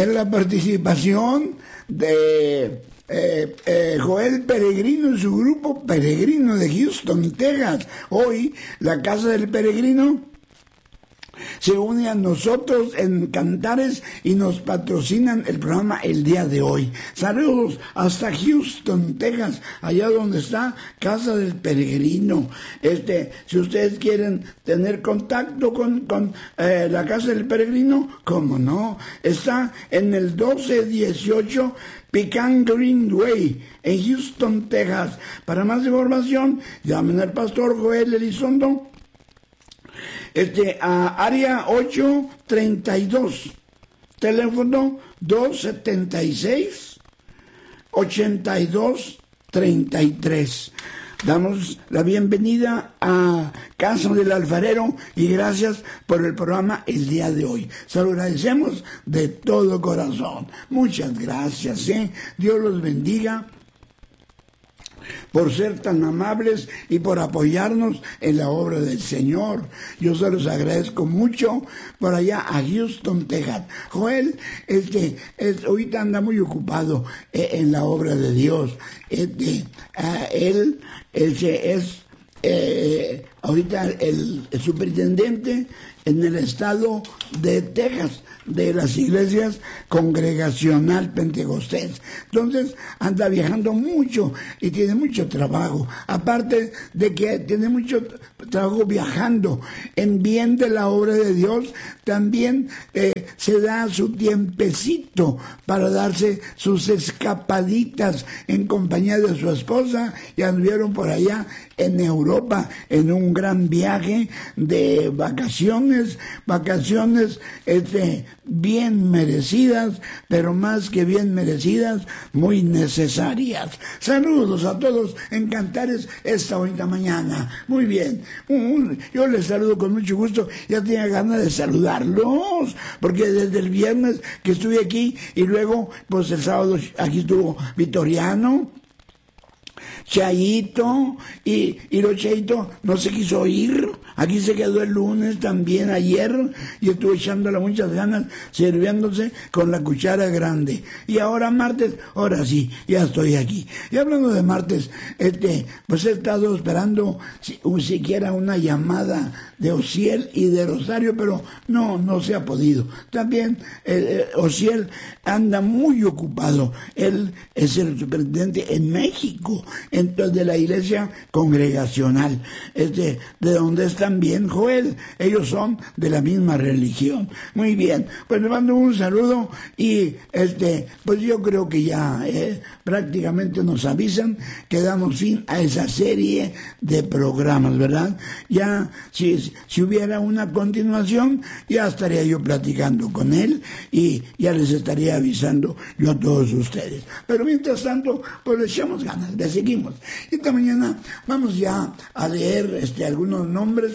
la participación de Joel Peregrino y su grupo Peregrino de Houston, Texas. Hoy la Casa del Peregrino se une a nosotros en Cantares y nos patrocinan el programa el día de hoy. Saludos hasta Houston, Texas, allá donde está Casa del Peregrino. Si ustedes quieren tener contacto con la Casa del Peregrino, cómo no, está en el 1218 Pecan Greenway, en Houston, Texas. Para más información, llamen al pastor Joel Elizondo a área 832, teléfono 276-8233. Damos la bienvenida a Casa del Alfarero y gracias por el programa el día de hoy. Se lo agradecemos de todo corazón. Muchas gracias, Dios los bendiga por ser tan amables y por apoyarnos en la obra del Señor. Yo se los agradezco mucho por allá a Houston, Texas. Joel, ahorita anda muy ocupado en la obra de Dios. Él es ahorita el superintendente en el estado de Texas de las iglesias Congregacional Pentecostés. Entonces anda viajando mucho y tiene mucho trabajo, aparte de que tiene mucho trabajo viajando en bien de la obra de Dios. También se da su tiempecito para darse sus escapaditas en compañía de su esposa, y anduvieron por allá en Europa en un gran viaje de vacaciones bien merecidas, pero más que bien merecidas, muy necesarias. Saludos a todos en Cantares esta bonita mañana. Muy bien, yo les saludo con mucho gusto. Ya tenía ganas de saludarlos, porque desde el viernes que estuve aquí, y luego pues el sábado aquí estuvo Vitoriano, Chayito, y los Chayito no se quiso ir. Aquí se quedó el lunes también, ayer, y estuvo echándole muchas ganas, sirviéndose con la cuchara grande. Y ahora martes, ahora sí, ya estoy aquí. Y hablando de martes, pues he estado esperando siquiera una llamada de Osiel y de Rosario, pero no se ha podido. También Osiel anda muy ocupado. Él es el superintendente en México, entonces de la iglesia congregacional, de donde está también Joel. Ellos son de la misma religión. Muy bien, pues le mando un saludo y pues yo creo que ya prácticamente nos avisan que damos fin a esa serie de programas, ¿verdad? Ya si hubiera una continuación, ya estaría yo platicando con él y ya les estaría avisando yo a todos ustedes. Pero mientras tanto, pues le echamos ganas, le seguimos. Esta mañana vamos ya a leer algunos nombres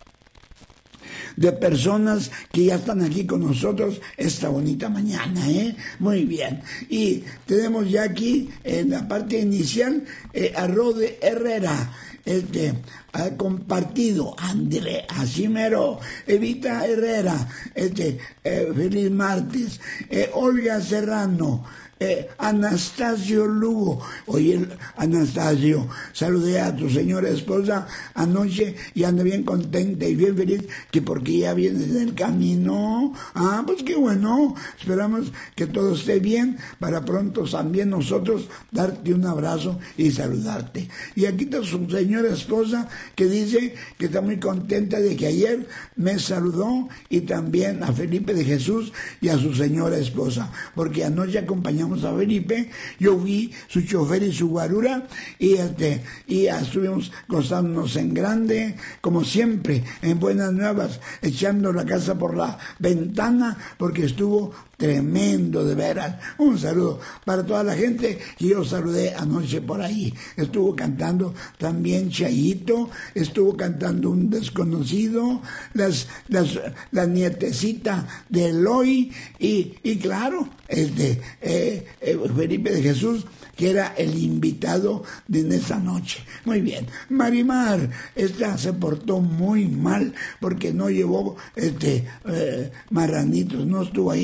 de personas que ya están aquí con nosotros esta bonita mañana, Muy bien. Y tenemos ya aquí en la parte inicial a Rode Herrera, ha compartido André Asimero, Evita Herrera, feliz martes, Olga Serrano, Anastasio Lugo. Oye, Anastasio, saludé a tu señora esposa anoche y anda bien contenta y bien feliz, que porque ya vienes en el camino. Pues qué bueno, esperamos que todo esté bien para pronto también nosotros darte un abrazo y saludarte. Y aquí está su señora esposa, que dice que está muy contenta de que ayer me saludó, y también a Felipe de Jesús y a su señora esposa, porque anoche acompañamos a Felipe, yo vi su chofer y su guarura, y estuvimos gozándonos en grande, como siempre, en Buenas Nuevas, echando la casa por la ventana, porque estuvo tremendo, de veras. Un saludo para toda la gente que yo saludé anoche por ahí. Estuvo cantando también Chayito, estuvo cantando un desconocido, la nietecita de Eloy, y claro, Felipe de Jesús, que era el invitado de esa noche. Muy bien. Marimar, se portó muy mal porque no llevó marranitos, no estuvo ahí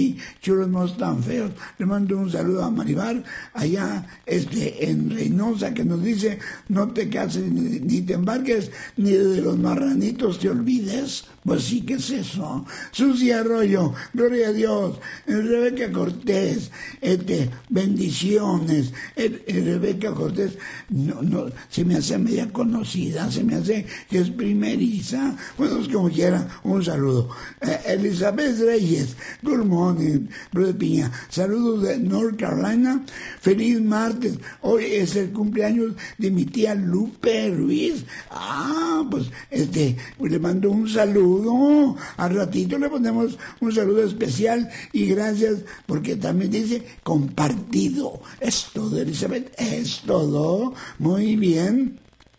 chulos no tan feos. Le mando un saludo a Maribal, allá en Reynosa, que nos dice, no te cases ni te embarques, ni de los marranitos te olvides. Pues sí, ¿qué es eso? Susi Arroyo, gloria a Dios. Rebeca Cortés, bendiciones. Rebeca Cortés, no, se me hace media conocida, se me hace que es primeriza. Bueno, es como quiera, un saludo. Elizabeth Reyes, good morning, brother Piña. Saludos de North Carolina. Feliz martes. Hoy es el cumpleaños de mi tía Lupe Ruiz. Pues le mando un saludo. Al ratito le ponemos un saludo especial y gracias porque también dice compartido. Es todo, Elizabeth, es todo. Muy bien.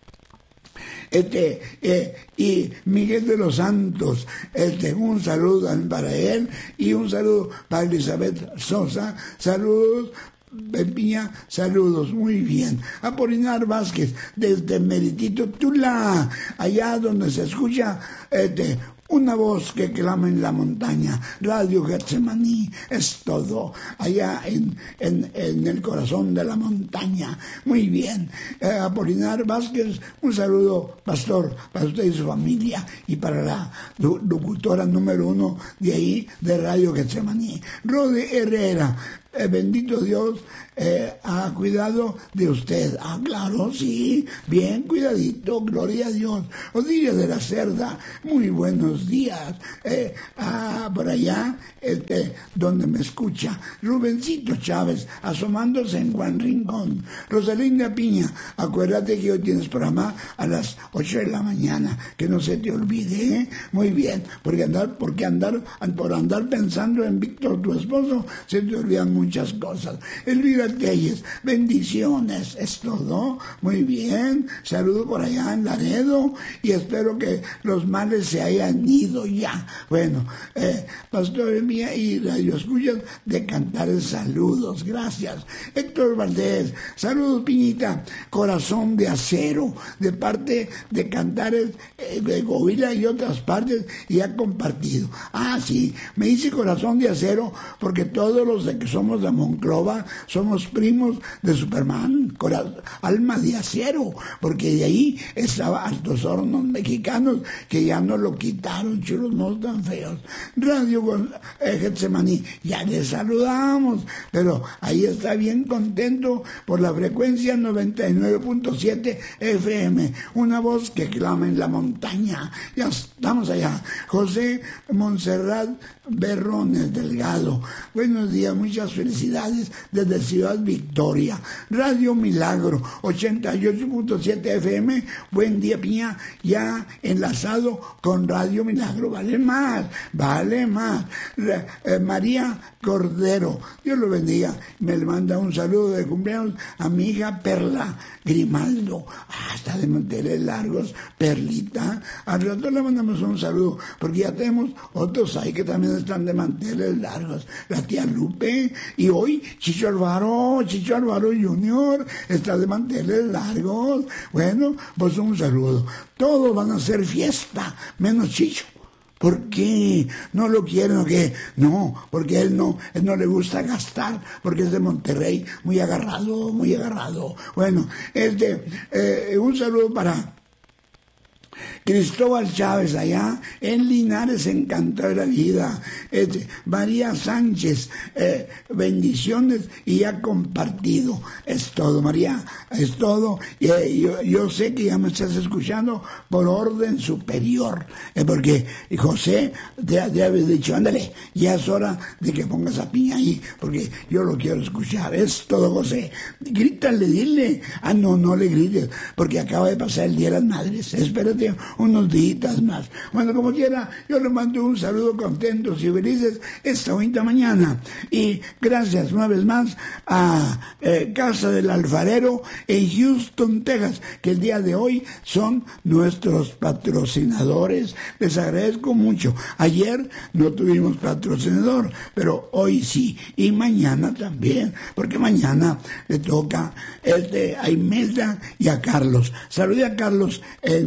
Y Miguel de los Santos, un saludo para él y un saludo para Elizabeth Sosa. Saludos. Piña, saludos, muy bien. Apolinar Vázquez, desde Meritito Tula, allá donde se escucha una voz que clama en la montaña, Radio Getsemaní, es todo, allá en el corazón de la montaña. Muy bien. Apolinar Vázquez, un saludo, pastor, para usted y su familia, y para la locutora número 1 de ahí, de Radio Getsemaní. Rode Herrera, bendito Dios, ha cuidado de usted. Claro, sí, bien cuidadito, gloria a Dios. Odilia de la Cerda, muy buenos días. Por allá, donde me escucha. Rubencito Chávez, asomándose en Juan Rincón. Rosalinda Piña, acuérdate que hoy tienes programa a las 8 de la mañana, que no se te olvide, ¿eh? Muy bien, por andar pensando en Víctor, tu esposo, se te olvidan muchas cosas. Elvira Telles, bendiciones, es todo, muy bien. Saludo por allá en Laredo y espero que los males se hayan ido ya. Bueno, Pastor Mía y Radio Escuchas de Cantares, saludos, gracias. Héctor Valdés, saludos Piñita, Corazón de Acero, de parte de Cantares, de Govila y otras partes, y ha compartido. Sí, me dice Corazón de Acero porque todos los de que somos de Monclova somos primos de Superman, alma de acero, porque de ahí estaba Altos Hornos Mexicanos, que ya no lo quitaron, chulos no tan feos. Radio Getsemaní, ya les saludamos, pero ahí está bien contento por la frecuencia 99.7 FM, una voz que clama en la montaña. Ya estamos allá. José Montserrat Berrones Delgado, buenos días, muchas felicidades desde Ciudad Victoria. Radio Milagro 88.7 FM, buen día Piña, ya enlazado con Radio Milagro, vale más. María Cordero, Dios lo bendiga, me le manda un saludo de cumpleaños a mi hija Perla Grimaldo, está de manteles largos, Perlita. Al rato le mandamos un saludo, porque ya tenemos otros ahí que también están de manteles largos, la tía Lupe, y hoy Chicho Álvaro Junior está de manteles largos. Bueno, pues un saludo. Todos van a hacer fiesta, menos Chicho. ¿Por qué? ¿No lo quieren o qué? No, porque él no le gusta gastar, porque es de Monterrey, muy agarrado. Bueno, un saludo para Cristóbal Chávez, allá en Linares, encantado de la vida. María Sánchez, bendiciones y ya compartido. Es todo, María, es todo. Yo sé que ya me estás escuchando por orden superior, porque José te había dicho, ándale, ya es hora de que pongas a Piña ahí, porque yo lo quiero escuchar. Es todo, José. Grítale, dile. No le grites, porque acaba de pasar el Día de las Madres. Espérate unos días más. Bueno, como quiera, yo le mando un saludo contentos y felices esta bonita mañana. Y gracias una vez más a Casa del Alfarero en Houston, Texas, que el día de hoy son nuestros patrocinadores. Les agradezco mucho. Ayer no tuvimos patrocinador, pero hoy sí. Y mañana también, porque mañana le toca a Imelda y a Carlos. Saludé a Carlos en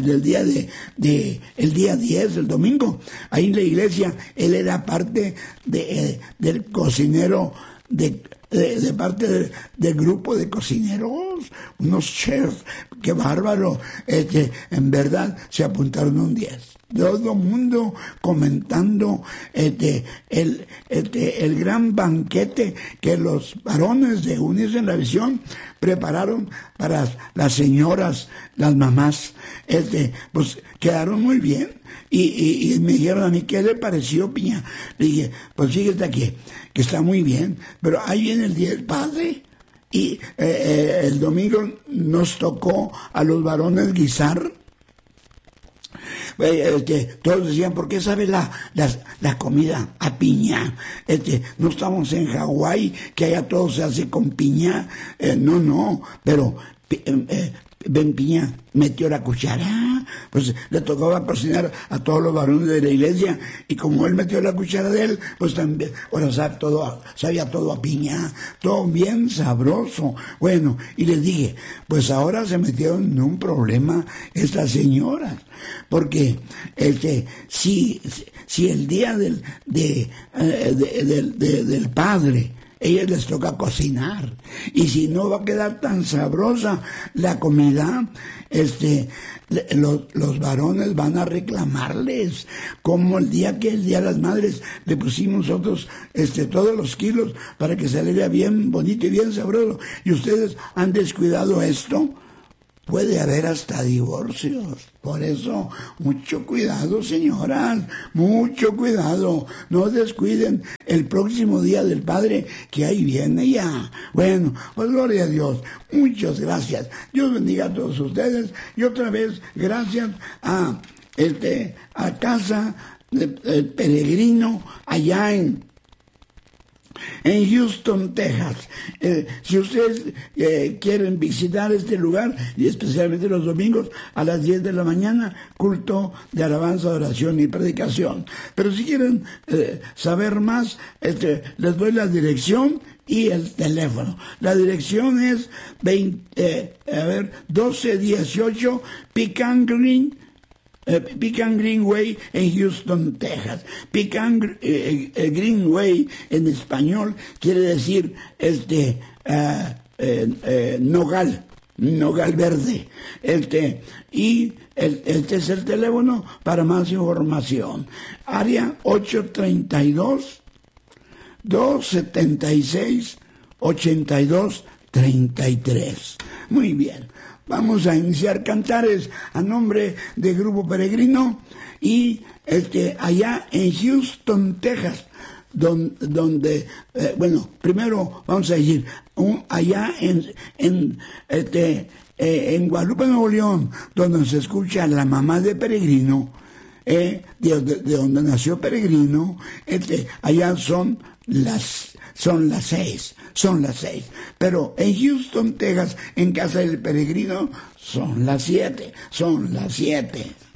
del día el día 10, el domingo, ahí en la iglesia, él era parte del cocinero, de parte del grupo de cocineros, unos chefs, qué bárbaro, en verdad se apuntaron un 10. Todo el mundo comentando el gran banquete que los varones de Unidos en la Visión prepararon para las señoras, las mamás, pues quedaron muy bien. Y me dijeron a mí, ¿qué le pareció, Piña? Le dije, pues fíjate que está muy bien, pero ahí viene el Día del Padre. Y el domingo nos tocó a los varones guisar. Todos decían, ¿por qué sabe la comida a piña? No estamos en Hawái, que allá todo se hace con piña. No, pero Ben Piña metió la cuchara, pues le tocaba cocinar a todos los varones de la iglesia, y como él metió la cuchara de él, pues también, bueno, sabía todo a piña, todo bien sabroso. Bueno, y les dije, pues ahora se metieron en un problema estas señoras, porque si el día del padre, ellas les toca cocinar, y si no va a quedar tan sabrosa la comida, los varones van a reclamarles, como el día de las madres le pusimos nosotros todos los kilos para que saliera bien bonito y bien sabroso, y ustedes han descuidado esto. Puede haber hasta divorcios. Por eso, mucho cuidado, señoras, mucho cuidado. No descuiden el próximo Día del Padre, que ahí viene ya. Bueno, pues gloria a Dios. Muchas gracias. Dios bendiga a todos ustedes. Y otra vez, gracias a Casa del Peregrino, allá en Houston, Texas. Si ustedes quieren visitar este lugar, y especialmente los domingos a las 10 de la mañana, culto de alabanza, oración y predicación. Pero si quieren saber más, les doy la dirección y el teléfono. La dirección es 1218 Pecan Greenway en Houston, Texas. Pecan Greenway en español quiere decir nogal verde. Y este es el teléfono para más información. Área 832-276-8233. Muy bien. Vamos a iniciar cantares a nombre del Grupo Peregrino, y allá en Houston, Texas, donde primero vamos a decir, allá en Guadalupe, Nuevo León, donde se escucha la mamá de Peregrino, de donde nació Peregrino, allá son las 6. Pero en Houston, Texas, en Casa del Peregrino, son las 7.